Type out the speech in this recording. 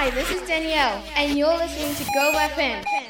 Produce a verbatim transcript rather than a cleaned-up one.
Hi, this is Danielle, and you're listening to Go F M.